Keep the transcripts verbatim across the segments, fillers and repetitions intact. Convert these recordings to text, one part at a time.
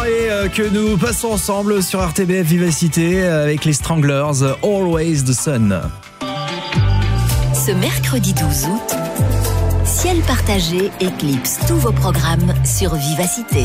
soirée que nous passons ensemble sur R T B F Vivacité avec les Stranglers, Always the Sun. Ce mercredi douze août, Ciel partagé éclipse tous vos programmes sur Vivacité.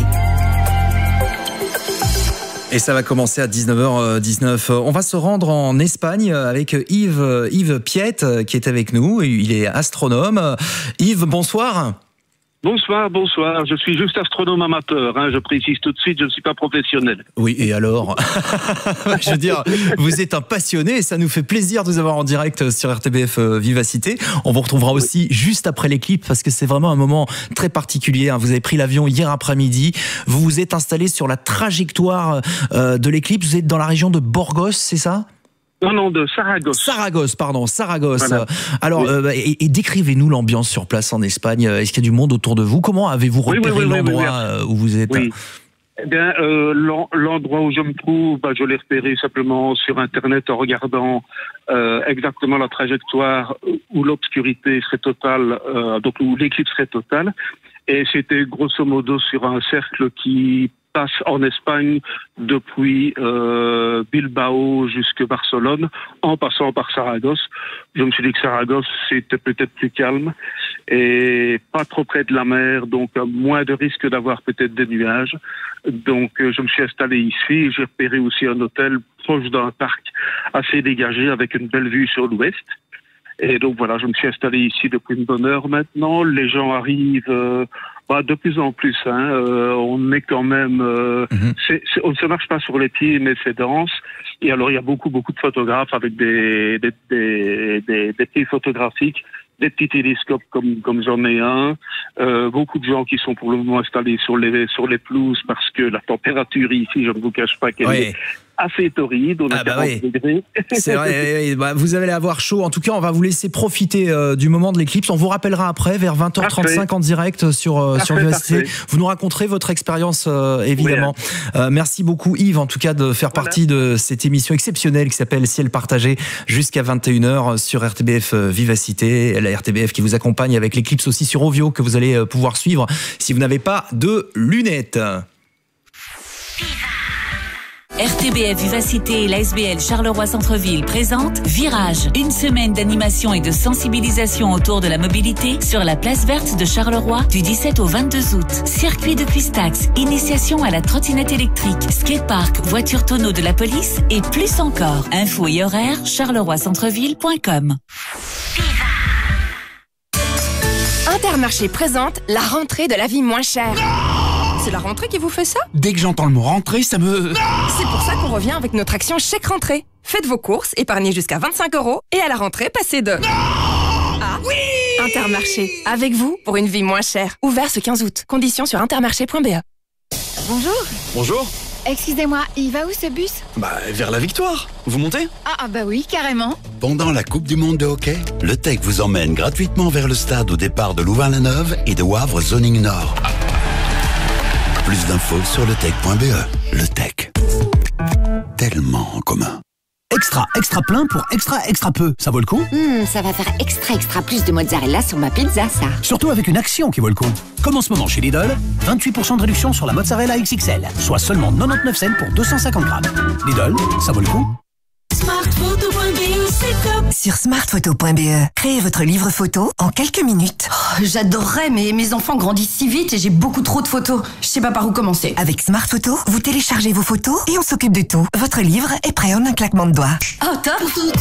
Et ça va commencer à dix-neuf heures dix-neuf. On va se rendre en Espagne avec Yves, Yves Piette qui est avec nous. Il est astronome. Yves, bonsoir. Bonsoir, bonsoir. Je suis juste astronome amateur, hein. Je précise tout de suite, je ne suis pas professionnel. Oui, et alors je veux dire, vous êtes un passionné et ça nous fait plaisir de vous avoir en direct sur R T B F Vivacité. On vous retrouvera aussi oui. juste après l'éclipse parce que c'est vraiment un moment très particulier. Vous avez pris l'avion hier après-midi, vous vous êtes installé sur la trajectoire de l'éclipse, vous êtes dans la région de Burgos, c'est ça ? Non, non, de Saragosse. Saragosse, pardon, Saragosse. Voilà. Alors, oui. euh, et, et décrivez-nous l'ambiance sur place en Espagne. Est-ce qu'il y a du monde autour de vous ? Comment avez-vous repéré oui, oui, oui, l'endroit oui, oui. où vous êtes ? Oui. Eh bien, euh, l'endroit où je me trouve, bah, je l'ai repéré simplement sur Internet en regardant euh, exactement la trajectoire où l'obscurité serait totale, euh, donc où l'éclipse serait totale. Et c'était grosso modo sur un cercle qui passe en Espagne depuis euh, Bilbao jusqu'à Barcelone, en passant par Saragosse. Je me suis dit que Saragosse, c'était peut-être plus calme et pas trop près de la mer, donc moins de risque d'avoir peut-être des nuages. Donc je me suis installé ici, j'ai repéré aussi un hôtel proche d'un parc assez dégagé avec une belle vue sur l'ouest. Et donc voilà, je me suis installé ici depuis une bonne heure maintenant. Les gens arrivent euh, bah, de plus en plus. Hein. Euh, on est quand même... Euh, mm-hmm. c'est, c'est, on ne se marche pas sur les pieds, mais c'est dense. Et alors, il y a beaucoup, beaucoup de photographes avec des, des, des, des, des pieds photographiques, des petits télescopes comme, comme j'en ai un. Euh, beaucoup de gens qui sont pour le moment installés sur les, sur les pelouses parce que la température ici, je ne vous cache pas qu'elle oui. est assez torride, on a ah bah quarante oui. degrés. C'est vrai, oui, bah vous allez avoir chaud. En tout cas, on va vous laisser profiter euh, du moment de l'éclipse. On vous rappellera après, vers vingt heures trente-cinq parfait. En direct sur, euh, parfait, sur Vivacité. Vous nous raconterez votre expérience, euh, évidemment. Oui. Euh, merci beaucoup, Yves, en tout cas, de faire voilà. partie de cette émission exceptionnelle qui s'appelle Ciel partagé jusqu'à vingt et une heures sur R T B F Vivacité. La R T B F qui vous accompagne avec l'éclipse aussi sur Ovio que vous allez pouvoir suivre si vous n'avez pas de lunettes. R T B F Vivacité et l'A S B L Charleroi Centre-Ville présentent Virage, une semaine d'animation et de sensibilisation autour de la mobilité sur la place verte de Charleroi du dix-sept au vingt-deux août. Circuit de Cuistax, initiation à la trottinette électrique, skatepark, voiture tonneau de la police et plus encore. Infos et horaires charleroi centreville point com. Intermarché présente la rentrée de la vie moins chère. C'est la rentrée qui vous fait ça ? Dès que j'entends le mot rentrée, ça me... C'est pour ça qu'on revient avec notre action chèque rentrée. Faites vos courses, épargnez jusqu'à vingt-cinq euros et à la rentrée, passez de... Ah oui ! Intermarché, avec vous pour une vie moins chère. Ouvert ce quinze août. Conditions sur intermarché point b e. Bonjour. Bonjour. Excusez-moi, il va où ce bus ? Bah, vers la victoire. Vous montez ? Ah, ah bah oui, carrément. Pendant la Coupe du Monde de hockey, le Tech vous emmène gratuitement vers le stade au départ de Louvain-la-Neuve et de Wavre Zoning Nord. Plus d'infos sur le tech point b e. Le Tech. Tellement en commun. Extra, extra plein pour extra, extra peu. Ça vaut le coup ? Mmh, ça va faire extra, extra plus de mozzarella sur ma pizza, ça. Surtout avec une action qui vaut le coup. Comme en ce moment chez Lidl, vingt-huit pour cent de réduction sur la mozzarella X X L, soit seulement quatre-vingt-dix-neuf cents pour deux cent cinquante grammes. Lidl, ça vaut le coup. smartphoto point b e, c'est top. Sur smartphoto point b e, créez votre livre photo en quelques minutes. Oh, j'adorerais, mais mes enfants grandissent si vite et j'ai beaucoup trop de photos. Je sais pas par où commencer. Avec Smartphoto, vous téléchargez vos photos et on s'occupe de tout. Votre livre est prêt en un claquement de doigts. Oh, top!